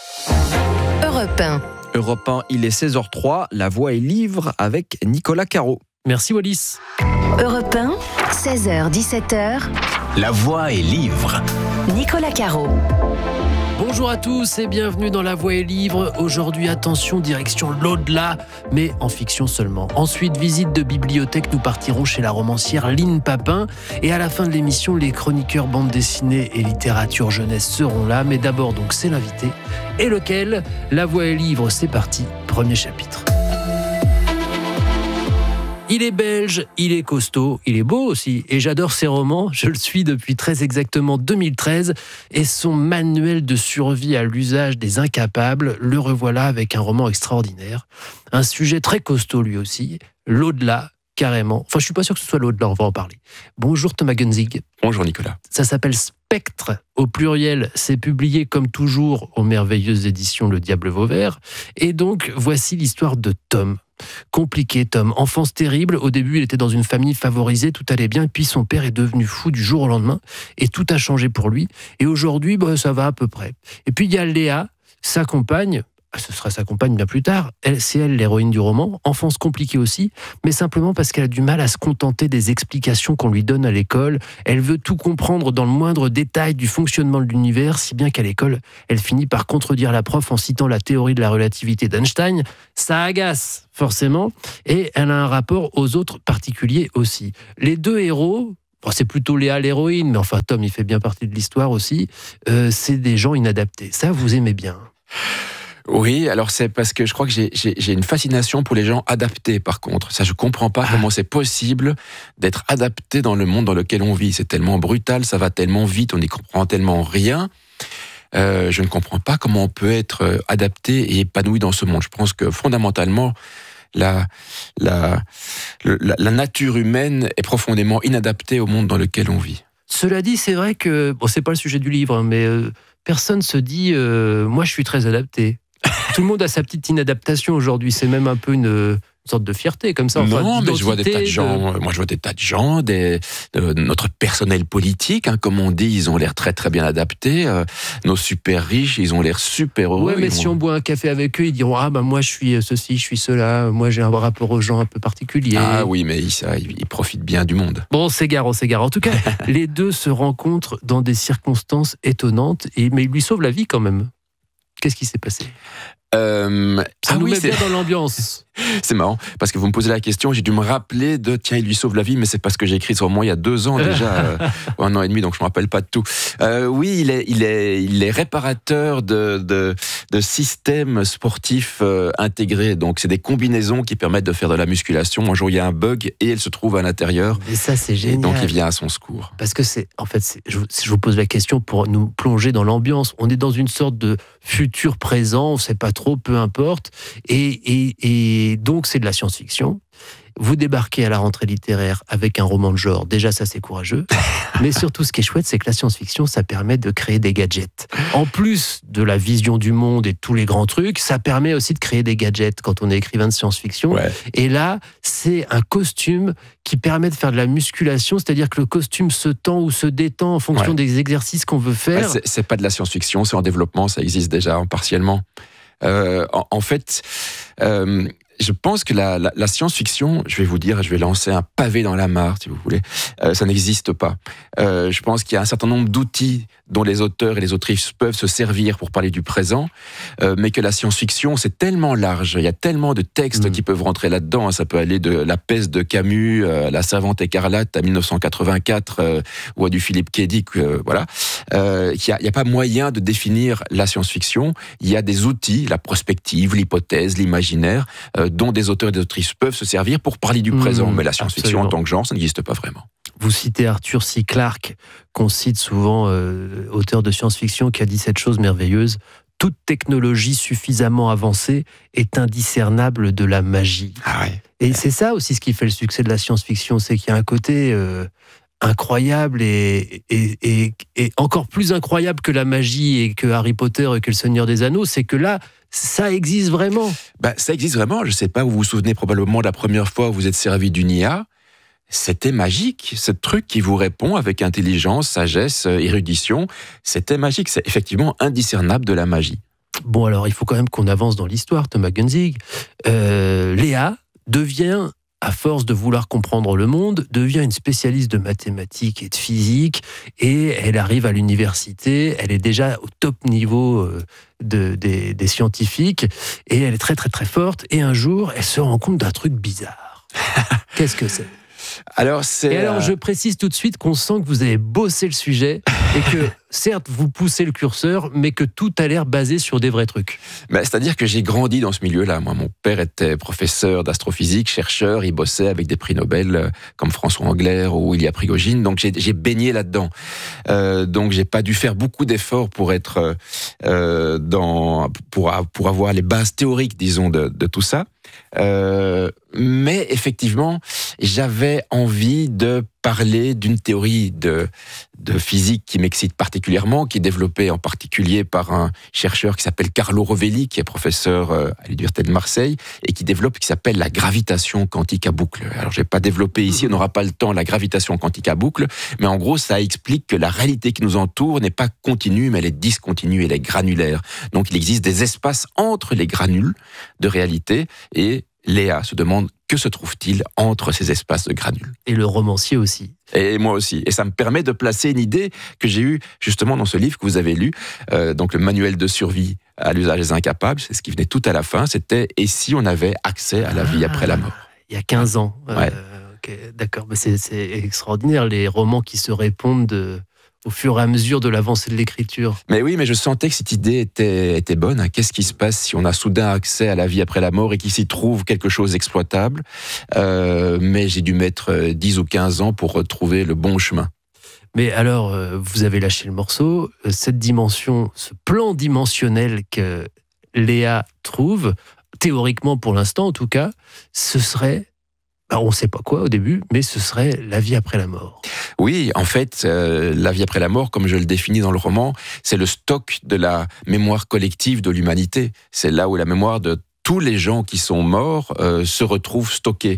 Europe un. Europe un, il est seize heures trois. La voix est livre avec Nicolas Caro. Merci Wallis. Europe un, seize heures dix-sept heures. La voix est livre. Nicolas Caro. Bonjour à tous et bienvenue dans La Voix et Livre. Aujourd'hui, attention, direction l'au-delà, mais en fiction seulement. Ensuite, visite de bibliothèque, nous partirons chez la romancière Lynne Papin. Et à la fin de l'émission, les chroniqueurs bande dessinée et littérature jeunesse seront là. Mais d'abord, donc, c'est l'invité. Et lequel ? La Voix et Livre, c'est parti. Premier chapitre. Il est belge, il est costaud, il est beau aussi. Et j'adore ses romans, je le suis depuis très exactement deux mille treize. Et son manuel de survie à l'usage des incapables, le revoilà avec un roman extraordinaire. Un sujet très costaud lui aussi, l'au-delà, carrément. Enfin, je suis pas sûr que ce soit l'au-delà, on va en parler. Bonjour Thomas Gunzig. Bonjour Nicolas. Ça s'appelle Spectre, au pluriel. C'est publié comme toujours aux merveilleuses éditions Le Diable Vauvert. Et donc, voici l'histoire de Tom. Compliqué, Tom. Enfance terrible. Au début, il était dans une famille favorisée, tout allait bien. Puis son père est devenu fou du jour au lendemain et tout a changé pour lui. Et aujourd'hui, bah, ça va à peu près. Et puis il y a Léa, sa compagne, ce sera sa compagne bien plus tard, elle, c'est elle l'héroïne du roman, enfance compliquée aussi, mais simplement parce qu'elle a du mal à se contenter des explications qu'on lui donne à l'école. Elle veut tout comprendre dans le moindre détail du fonctionnement de l'univers, si bien qu'à l'école, elle finit par contredire la prof en citant la théorie de la relativité d'Einstein. Ça agace, forcément, et elle a un rapport aux autres particuliers aussi. Les deux héros, bon, c'est plutôt Léa l'héroïne, mais enfin Tom, il fait bien partie de l'histoire aussi, euh, c'est des gens inadaptés. Ça, vous aimez bien. Oui, alors c'est parce que je crois que j'ai, j'ai, j'ai une fascination pour les gens adaptés, par contre. Ça, je comprends pas comment c'est possible d'être adapté dans le monde dans lequel on vit. C'est tellement brutal, ça va tellement vite, on n'y comprend tellement rien. Euh, je ne comprends pas comment on peut être adapté et épanoui dans ce monde. Je pense que fondamentalement, la, la, la, la nature humaine est profondément inadaptée au monde dans lequel on vit. Cela dit, c'est vrai que, bon, c'est pas le sujet du livre, mais euh, personne se dit euh, moi je suis très adapté. Tout le monde a sa petite inadaptation aujourd'hui, c'est même un peu une, une sorte de fierté comme ça. Enfin, non, mais je vois des tas de gens, de... moi je vois des tas de gens, des, de, notre personnel politique, hein, comme on dit, ils ont l'air très très bien adaptés. Euh, nos super riches, ils ont l'air super heureux. Ouais, mais si vont... on boit un café avec eux, ils diront ah bah moi je suis ceci, je suis cela, moi j'ai un rapport aux gens un peu particulier. Ah oui, mais ils, ça, ils, ils profitent bien du monde. Bon, on s'égare, on s'égare. En tout cas, les deux se rencontrent dans des circonstances étonnantes, et mais ils lui sauvent la vie quand même. Qu'est-ce qui s'est passé ? Euh, Ça ah nous oui, met c'est... bien dans l'ambiance. C'est marrant, parce que vous me posez la question, j'ai dû me rappeler de tiens, il lui sauve la vie, mais c'est parce que j'ai écrit ce roman il y a deux ans déjà, euh, un an et demi, donc je me rappelle pas de tout. Euh, oui, il est, il est, il est réparateur de, de, de systèmes sportifs euh, intégrés, donc c'est des combinaisons qui permettent de faire de la musculation. Un jour, il y a un bug et elle se trouve à l'intérieur. Et ça, c'est génial. Et donc, il vient à son secours. Parce que c'est, en fait, c'est, je, je vous pose la question pour nous plonger dans l'ambiance. On est dans une sorte de futur présent, on sait pas trop, peu importe, et, et, et donc c'est de la science-fiction. Vous débarquez à la rentrée littéraire avec un roman de genre, déjà ça c'est courageux, mais surtout ce qui est chouette, c'est que la science-fiction, ça permet de créer des gadgets. En plus de la vision du monde et tous les grands trucs, ça permet aussi de créer des gadgets quand on est écrivain de science-fiction. Ouais. Et là, c'est un costume qui permet de faire de la musculation, c'est-à-dire que le costume se tend ou se détend en fonction Ouais. des exercices qu'on veut faire. Ouais, c'est, c'est pas de la science-fiction, c'est en développement, ça existe déjà hein, partiellement. Euh, en, en fait... Euh, Je pense que la, la, la science-fiction, je vais vous dire, je vais lancer un pavé dans la mare, si vous voulez, euh, ça n'existe pas. Euh, je pense qu'il y a un certain nombre d'outils dont les auteurs et les autrices peuvent se servir pour parler du présent, euh, mais que la science-fiction, c'est tellement large, il y a tellement de textes mmh. qui peuvent rentrer là-dedans. Ça peut aller de La Peste de Camus, euh, La Servante écarlate à dix-neuf cent quatre-vingt-quatre, euh, ou à du Philippe K. Dick, euh, voilà. Euh, il n'y a, a pas moyen de définir la science-fiction. Il y a des outils, la prospective, l'hypothèse, l'imaginaire, euh, dont des auteurs et des autrices peuvent se servir pour parler du mmh, présent. Mais la science-fiction absolument. En tant que genre, ça n'existe pas vraiment. Vous citez Arthur C. Clarke, qu'on cite souvent, euh, auteur de science-fiction, qui a dit cette chose merveilleuse: toute technologie suffisamment avancée est indiscernable de la magie. Ah ouais. Et c'est ça aussi ce qui fait le succès de la science-fiction, c'est qu'il y a un côté euh, incroyable et, et, et, et encore plus incroyable que la magie et que Harry Potter et que le Seigneur des Anneaux, c'est que là, ça existe vraiment. Bah, ça existe vraiment. Je ne sais pas, vous vous souvenez probablement de la première fois où vous êtes servi d'une I A. C'était magique, ce truc qui vous répond avec intelligence, sagesse, érudition. C'était magique, c'est effectivement indiscernable de la magie. Bon, alors, il faut quand même qu'on avance dans l'histoire, Thomas Gunzig. Euh, Léa devient, à force de vouloir comprendre le monde, devient une spécialiste de mathématiques et de physique, et elle arrive à l'université, elle est déjà au top niveau de, des, des scientifiques, et elle est très très très forte, et un jour, elle se rend compte d'un truc bizarre. Qu'est-ce que c'est ? Alors, c'est... Et alors, je précise tout de suite qu'on sent que vous avez bossé le sujet et que, certes, vous poussez le curseur, mais que tout a l'air basé sur des vrais trucs. Bah, c'est-à-dire que j'ai grandi dans ce milieu-là. Moi, mon père était professeur d'astrophysique, chercheur, il bossait avec des prix Nobel comme François Englert ou Ilya Prigogine, donc j'ai, j'ai baigné là-dedans. Euh, donc, j'ai pas dû faire beaucoup d'efforts pour être euh, dans, pour, pour avoir les bases théoriques, disons, de, de tout ça. Euh, mais effectivement, j'avais envie de parler d'une théorie de, de physique qui m'excite particulièrement, qui est développée en particulier par un chercheur qui s'appelle Carlo Rovelli, qui est professeur à l'Université de Marseille, et qui développe ce qui s'appelle la gravitation quantique à boucle. Alors, je vais pas développer ici, on n'aura pas le temps, la gravitation quantique à boucle, mais en gros, ça explique que la réalité qui nous entoure n'est pas continue, mais elle est discontinue, elle est granulaire. Donc, il existe des espaces entre les granules de réalité, et Léa se demande que se trouve-t-il entre ces espaces de granules. Et le romancier aussi. Et moi aussi. Et ça me permet de placer une idée que j'ai eue justement dans ce livre que vous avez lu, euh, donc le manuel de survie à l'usage des incapables, c'est ce qui venait tout à la fin, c'était « Et si on avait accès à la vie ah, après la mort ?» Il y a quinze ans. Ouais. Euh, okay, d'accord, mais c'est, c'est extraordinaire, les romans qui se répondent de... au fur et à mesure de l'avancée de l'écriture. Mais oui, mais je sentais que cette idée était, était bonne. Qu'est-ce qui se passe si on a soudain accès à la vie après la mort et qu'il s'y trouve quelque chose d'exploitable euh, Mais j'ai dû mettre dix ou quinze ans pour retrouver le bon chemin. Mais alors, vous avez lâché le morceau. Cette dimension, ce plan dimensionnel que Léa trouve, théoriquement pour l'instant en tout cas, ce serait... Alors, on ne sait pas quoi au début, mais ce serait la vie après la mort. Oui, en fait, euh, la vie après la mort, comme je le définis dans le roman, c'est le stock de la mémoire collective de l'humanité. C'est là où la mémoire de tous les gens qui sont morts euh, se retrouve stockée.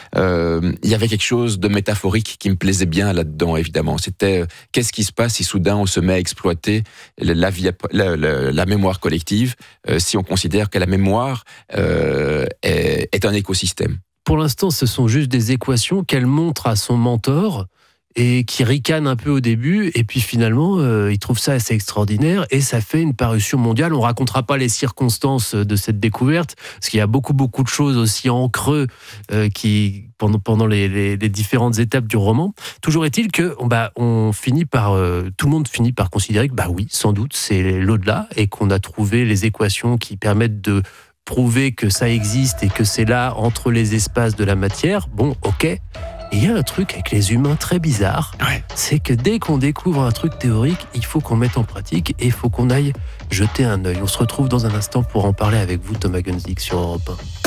Euh, il y avait quelque chose de métaphorique qui me plaisait bien là-dedans, évidemment. C'était euh, qu'est-ce qui se passe si soudain on se met à exploiter la, vie, la, la, la mémoire collective, euh, si on considère que la mémoire euh, est, est un écosystème. Pour l'instant, ce sont juste des équations qu'elle montre à son mentor et qui ricane un peu au début, et puis finalement, euh, il trouve ça assez extraordinaire, et ça fait une parution mondiale. On racontera pas les circonstances de cette découverte, parce qu'il y a beaucoup, beaucoup de choses aussi en creux euh, qui, pendant, pendant les, les, les différentes étapes du roman. Toujours est-il que bah, on finit par, euh, tout le monde finit par considérer que, bah oui, sans doute, c'est l'au-delà, et qu'on a trouvé les équations qui permettent de prouver que ça existe et que c'est là, entre les espaces de la matière. Bon, ok. Et il y a un truc avec les humains très bizarre, ouais. C'est que dès qu'on découvre un truc théorique, il faut qu'on mette en pratique et il faut qu'on aille jeter un œil. On se retrouve dans un instant pour en parler avec vous, Thomas Gunzig, sur Europe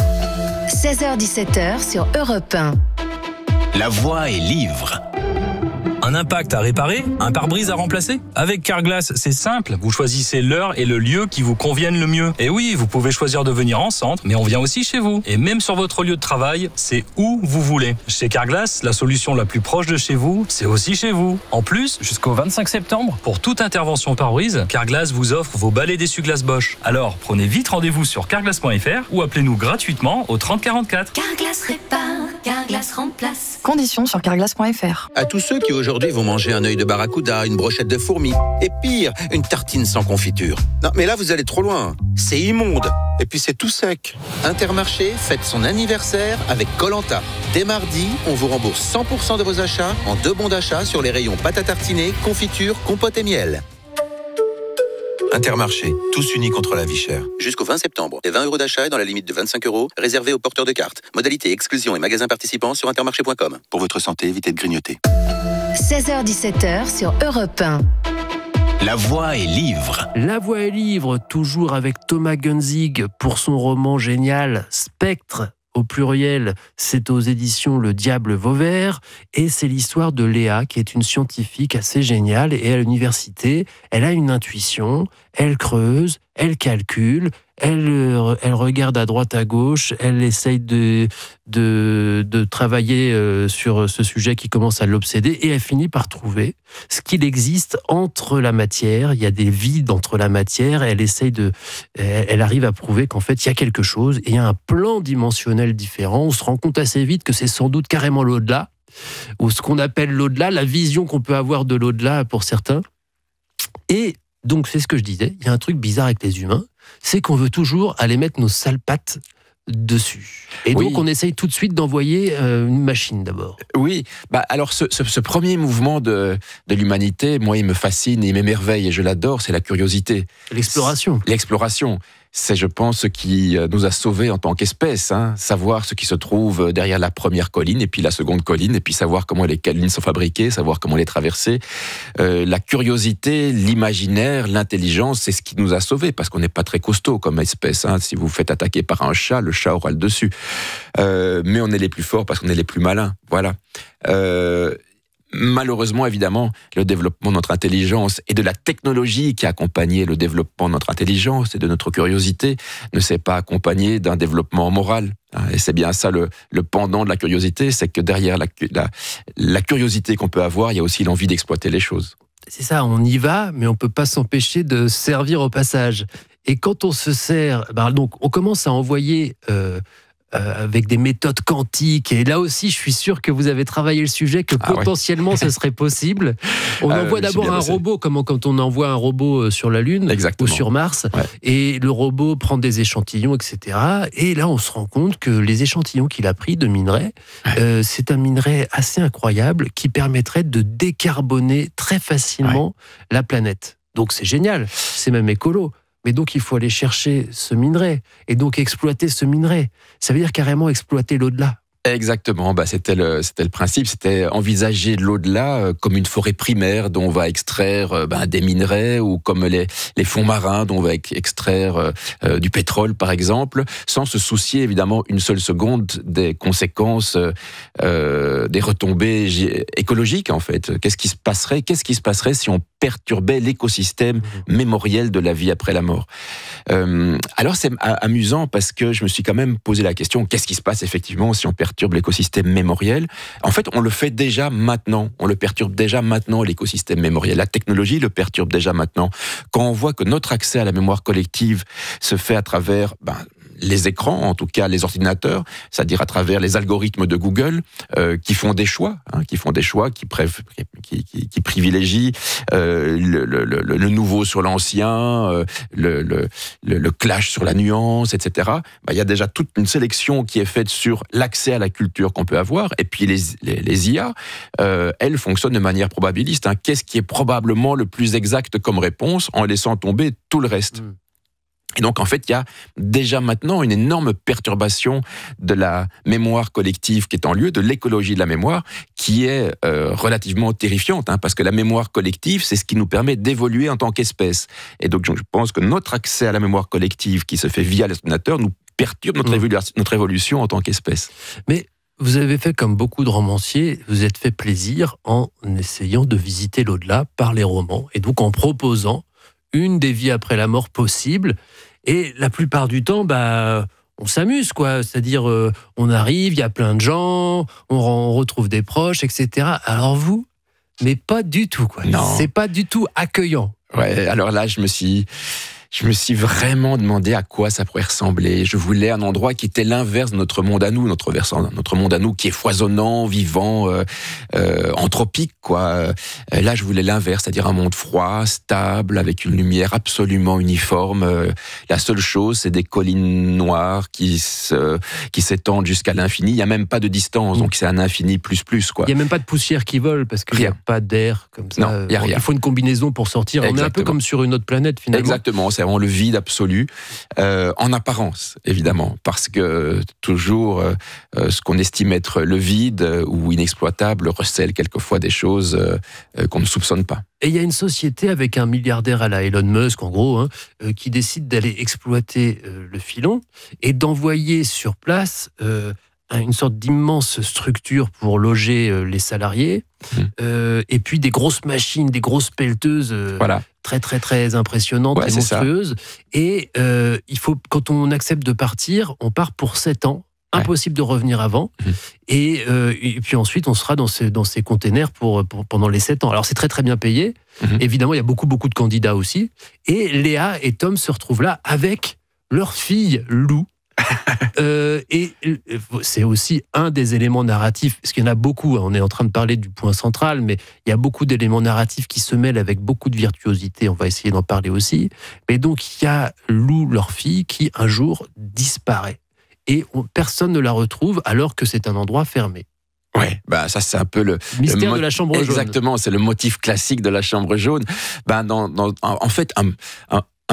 un. seize heures dix-sept heures sur Europe un. La voix est livre. Un impact à réparer, un pare-brise à remplacer? Avec Carglass, c'est simple. Vous choisissez l'heure et le lieu qui vous conviennent le mieux. Et oui, vous pouvez choisir de venir en centre, mais on vient aussi chez vous. Et même sur votre lieu de travail, c'est où vous voulez. Chez Carglass, la solution la plus proche de chez vous, c'est aussi chez vous. En plus, jusqu'au vingt-cinq septembre, pour toute intervention pare-brise, Carglass vous offre vos balais d'essuie-glace Bosch. Alors, prenez vite rendez-vous sur carglass point f r ou appelez-nous gratuitement au trente quarante-quatre. Carglass répare, Carglass remplace. Conditions sur carglass point f r. À tous ceux qui aujourd'hui vont manger un œil de barracuda, une brochette de fourmis, et pire, une tartine sans confiture. Non, mais là, vous allez trop loin. C'est immonde. Et puis, c'est tout sec. Intermarché fête son anniversaire avec Koh-Lanta. Dès mardi, on vous rembourse cent pour cent de vos achats en deux bons d'achat sur les rayons pâte à tartiner, confiture, compote et miel. Intermarché, tous unis contre la vie chère. Jusqu'au vingt septembre, les vingt euros d'achat est dans la limite de vingt-cinq euros, réservés aux porteurs de cartes. Modalité exclusion et magasins participants sur intermarché point com. Pour votre santé, évitez de grignoter. seize heures dix-sept heures sur Europe un. La voix est livre. La voix est livre, toujours avec Thomas Gunzig pour son roman génial Spectre. Au pluriel, c'est aux éditions Le Diable Vauvert, et c'est l'histoire de Léa, qui est une scientifique assez géniale, et à l'université, elle a une intuition, elle creuse, elle calcule, elle, elle regarde à droite à gauche, elle essaye de, de, de travailler sur ce sujet qui commence à l'obséder, et elle finit par trouver ce qu'il existe entre la matière. Il y a des vides entre la matière, elle essaye de, elle arrive à prouver qu'en fait il y a quelque chose, et il y a un plan dimensionnel différent. On se rend compte assez vite que c'est sans doute carrément l'au-delà, ou ce qu'on appelle l'au-delà, la vision qu'on peut avoir de l'au-delà pour certains. Et donc c'est ce que je disais, il y a un truc bizarre avec les humains, c'est qu'on veut toujours aller mettre nos sales pattes dessus. Et donc, oui. On essaye tout de suite d'envoyer euh, une machine d'abord. Oui, bah alors ce, ce, ce premier mouvement de, de l'humanité, moi, il me fascine, il m'émerveille et je l'adore, c'est la curiosité. L'exploration. L'exploration. C'est, je pense, ce qui nous a sauvés en tant qu'espèce. Hein. Savoir ce qui se trouve derrière la première colline, et puis la seconde colline, et puis savoir comment les collines sont fabriquées, savoir comment les traverser. Euh, la curiosité, l'imaginaire, l'intelligence, c'est ce qui nous a sauvés, parce qu'on n'est pas très costaud comme espèce. Hein. Si vous vous faites attaquer par un chat, le chat aura le dessus. Euh, mais on est les plus forts parce qu'on est les plus malins. Voilà. Euh, malheureusement, évidemment, le développement de notre intelligence et de la technologie qui a accompagné le développement de notre intelligence et de notre curiosité ne s'est pas accompagné d'un développement moral. Et c'est bien ça le, le pendant de la curiosité, c'est que derrière la, la, la curiosité qu'on peut avoir, il y a aussi l'envie d'exploiter les choses. C'est ça, on y va, mais on ne peut pas s'empêcher de servir au passage. Et quand on se sert, ben donc on commence à envoyer euh, euh, avec des méthodes quantiques. Et là aussi, je suis sûr que vous avez travaillé le sujet, que ah potentiellement, ouais. ce serait possible. On ah, envoie d'abord un robot, comme quand on envoie un robot sur la Lune Exactement. ou sur Mars. Ouais. Et le robot prend des échantillons, et cetera. Et là, on se rend compte que les échantillons qu'il a pris de minerais, ouais. euh, c'est un minerai assez incroyable qui permettrait de décarboner très facilement ouais. la planète. Donc c'est génial, c'est même écolo. Mais donc, il faut aller chercher ce minerai et donc exploiter ce minerai. Ça veut dire carrément exploiter l'au-delà. Exactement, bah c'était le c'était le principe, c'était envisager l'au-delà euh, comme une forêt primaire dont on va extraire euh, bah, des minerais, ou comme les les fonds marins dont on va extraire euh, euh, du pétrole par exemple, sans se soucier évidemment une seule seconde des conséquences, euh, des retombées g- écologiques en fait. Qu'est-ce qui se passerait Qu'est-ce qui se passerait si on perturbait l'écosystème mmh. mémoriel de la vie après la mort? euh, Alors c'est amusant parce que je me suis quand même posé la question, qu'est-ce qui se passe effectivement si on perturbe l'écosystème mémoriel? En fait, on le fait déjà maintenant. On le perturbe déjà maintenant, l'écosystème mémoriel. La technologie le perturbe déjà maintenant. Quand on voit que notre accès à la mémoire collective se fait à travers ben, les écrans, en tout cas les ordinateurs, c'est-à-dire à travers les algorithmes de Google, euh, qui font des choix, hein, qui font des choix, qui, préf... qui, qui, qui privilégient euh, le, le, le, le nouveau sur l'ancien, euh, le, le, le, le clash sur la nuance, et cetera. Ben, il y a déjà toute une sélection qui est faite sur l'accès à la culture qu'on peut avoir, et puis les, les, les I A, euh, elles fonctionnent de manière probabiliste. Hein. Qu'est-ce qui est probablement le plus exact comme réponse, en laissant tomber tout le reste? Mmh. Et donc, en fait, il y a déjà maintenant une énorme perturbation de la mémoire collective qui est en lieu, de l'écologie de la mémoire, qui est euh, relativement terrifiante, hein, parce que la mémoire collective, c'est ce qui nous permet d'évoluer en tant qu'espèce. Et donc, je pense que notre accès à la mémoire collective qui se fait via l'ordinateur nous perturbe notre, mmh. évolu- notre évolution en tant qu'espèce. Mais vous avez fait comme beaucoup de romanciers, vous êtes fait plaisir en essayant de visiter l'au-delà par les romans, et donc en proposant une des vies après la mort possible. Et la plupart du temps, bah, on s'amuse, quoi. C'est-à-dire, euh, on arrive, il y a plein de gens, on, on retrouve des proches, et cetera. Alors vous, mais pas du tout, quoi. Non. C'est pas du tout accueillant. Ouais, alors là, je me suis... Je me suis vraiment demandé à quoi ça pourrait ressembler. Je voulais un endroit qui était l'inverse de notre monde à nous, notre versant, notre monde à nous qui est foisonnant, vivant, euh, euh, anthropique, quoi. Euh, là, je voulais l'inverse, c'est-à-dire un monde froid, stable, avec une lumière absolument uniforme. Euh, la seule chose, c'est des collines noires qui se, qui s'étendent jusqu'à l'infini. Il n'y a même pas de distance, donc c'est un infini plus plus, quoi. Il n'y a même pas de poussière qui vole parce qu'il n'y a pas d'air comme ça. Non, il n'y a rien. Il faut une combinaison pour sortir. Exactement. On est un peu comme sur une autre planète, finalement. Exactement. C'est vraiment le vide absolu, euh, en apparence, évidemment, parce que toujours euh, ce qu'on estime être le vide euh, ou inexploitable recèle quelquefois des choses euh, qu'on ne soupçonne pas. Et il y a une société avec un milliardaire à la Elon Musk, en gros, hein, euh, qui décide d'aller exploiter euh, le filon et d'envoyer sur place euh, une sorte d'immense structure pour loger euh, les salariés, mmh. euh, et puis des grosses machines, des grosses pelleteuses euh, voilà. très très très impressionnantes ouais, et monstrueuses. Et euh, il faut, quand on accepte de partir, on part pour sept ans. Impossible ouais. de revenir avant. Mmh. Et, euh, et puis ensuite, on sera dans ces, dans ces containers pour, pour, pendant les sept ans. Alors, c'est très, très bien payé. Mmh. Évidemment, il y a beaucoup, beaucoup de candidats aussi. Et Léa et Tom se retrouvent là avec leur fille, Lou. euh, et c'est aussi un des éléments narratifs, parce qu'il y en a beaucoup, hein, on est en train de parler du point central, mais il y a beaucoup d'éléments narratifs qui se mêlent avec beaucoup de virtuosité, on va essayer d'en parler aussi. Mais donc, il y a Lou, leur fille, qui un jour disparaît. Et on, personne ne la retrouve alors que c'est un endroit fermé. Ouais, bah ça c'est un peu le mystère le mo- de la chambre jaune. Exactement, c'est le motif classique de la chambre jaune. Ben dans, dans en fait un, un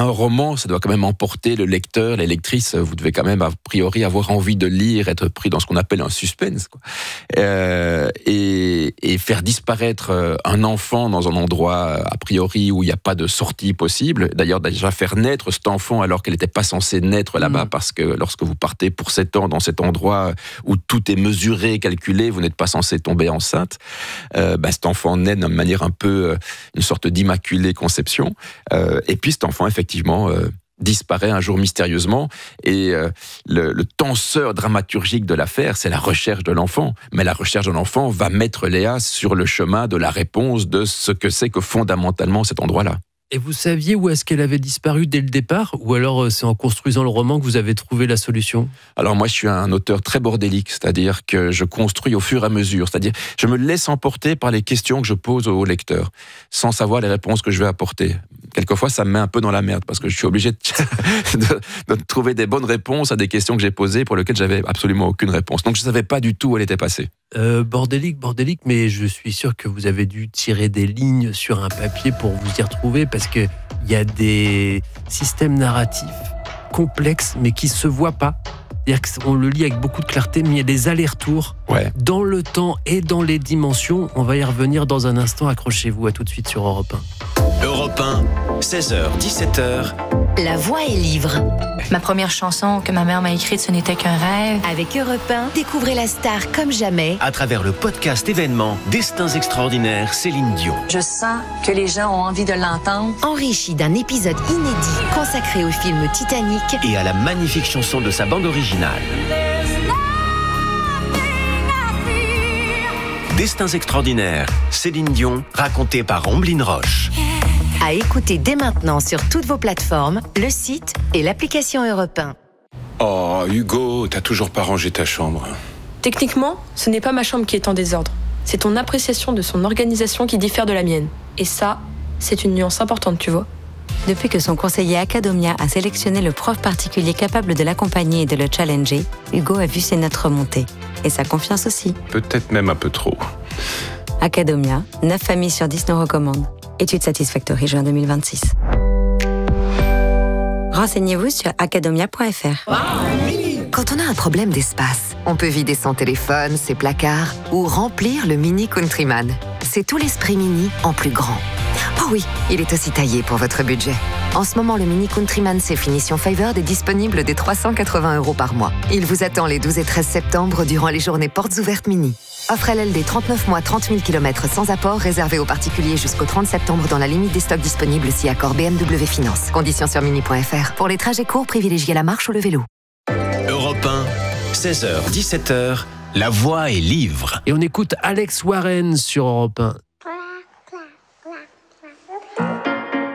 un roman, ça doit quand même emporter le lecteur, les lectrices. Vous devez quand même, a priori, avoir envie de lire, être pris dans ce qu'on appelle un suspense, quoi. Euh, et, et faire disparaître un enfant dans un endroit, a priori, où il n'y a pas de sortie possible. D'ailleurs, déjà faire naître cet enfant alors qu'elle n'était pas censée naître là-bas, mmh. parce que lorsque vous partez pour sept ans dans cet endroit où tout est mesuré, calculé, vous n'êtes pas censé tomber enceinte. Euh, bah, cet enfant naît d'une manière un peu, une sorte d'immaculée conception. Euh, et puis cet enfant, effectivement, euh, disparaît un jour mystérieusement. Et euh, le, le tenseur dramaturgique de l'affaire, c'est la recherche de l'enfant. Mais la recherche de l'enfant va mettre Léa sur le chemin de la réponse de ce que c'est que fondamentalement cet endroit-là. Et vous saviez où est-ce qu'elle avait disparu dès le départ? Ou alors c'est en construisant le roman que vous avez trouvé la solution? Alors moi, je suis un auteur très bordélique, c'est-à-dire que je construis au fur et à mesure. C'est-à-dire je me laisse emporter par les questions que je pose au lecteur, sans savoir les réponses que je vais apporter. Quelquefois, ça me met un peu dans la merde, parce que je suis obligé de, de, de trouver des bonnes réponses à des questions que j'ai posées pour lesquelles j'avais absolument aucune réponse. Donc je ne savais pas du tout où elle était passée. Euh, bordélique, bordélique, mais je suis sûr que vous avez dû tirer des lignes sur un papier pour vous y retrouver, parce qu'il y a des systèmes narratifs complexes, mais qui ne se voient pas. C'est-à-dire qu'on le lit avec beaucoup de clarté, mais il y a des allers-retours ouais. dans le temps et dans les dimensions. On va y revenir dans un instant. Accrochez-vous, à tout de suite sur Europe un. Europe un, seize heures, dix-sept heures. La voix est livre. Ma première chanson que ma mère m'a écrite, ce n'était qu'un rêve. Avec Europe un, découvrez la star comme jamais. À travers le podcast événement Destins extraordinaires, Céline Dion. Je sens que les gens ont envie de l'entendre. Enrichi d'un épisode inédit consacré au film Titanic. Et à la magnifique chanson de sa bande originale. Destins extraordinaires, Céline Dion, racontée par Omblin Roche. À écouter dès maintenant sur toutes vos plateformes, le site et l'application Europe un. Oh, Hugo, t'as toujours pas rangé ta chambre. Techniquement, ce n'est pas ma chambre qui est en désordre. C'est ton appréciation de son organisation qui diffère de la mienne. Et ça, c'est une nuance importante, tu vois. Depuis que son conseiller Academia a sélectionné le prof particulier capable de l'accompagner et de le challenger, Hugo a vu ses notes remonter. Et sa confiance aussi. Peut-être même un peu trop. Academia, neuf familles sur dix nous recommandent. Étude Satisfactory, juin deux mille vingt-six. Renseignez-vous sur academia point f r. Quand on a un problème d'espace, on peut vider son téléphone, ses placards ou remplir le Mini Countryman. C'est tout l'esprit Mini en plus grand. Oh oui, il est aussi taillé pour votre budget. En ce moment, le Mini Countryman C finition Favored est disponible dès trois cent quatre-vingts euros par mois. Il vous attend les douze et treize septembre durant les journées portes ouvertes Mini. Offre L L D trente-neuf mois, trente mille kilomètres sans apport, réservé aux particuliers jusqu'au trente septembre dans la limite des stocks disponibles si accord B M W Finance. Conditions sur mini point f r. Pour les trajets courts, privilégiez la marche ou le vélo. Europe un, seize heures, dix-sept heures, la voix est livre. Et on écoute Alex Warren sur Europe un.